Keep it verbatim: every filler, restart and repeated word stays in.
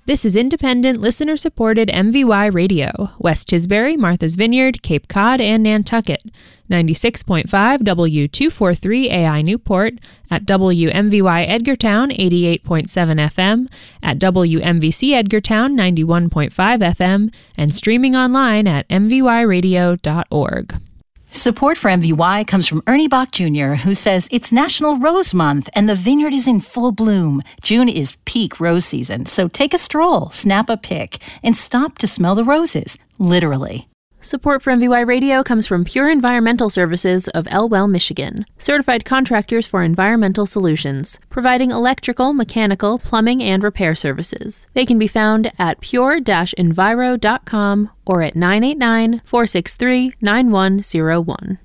This is independent, listener-supported M V Y Radio, West Tisbury, Martha's Vineyard, Cape Cod, and Nantucket. ninety-six point five W two forty-three A I Newport, at W M V Y Edgartown eighty-eight point seven F M, at W M V C Edgartown ninety-one point five F M, and streaming online at m v y radio dot org. Support for M V Y comes from Ernie Bach Junior, who says it's National Rose Month and the vineyard is in full bloom. June is peak rose season, so take a stroll, snap a pic, and stop to smell the roses, literally. Support for M V Y Radio comes from Pure Environmental Services of Elwell, Michigan, certified contractors for environmental solutions, providing electrical, mechanical, plumbing, and repair services. They can be found at pure dash enviro dot com or at nine eight nine, four six three, nine one zero one.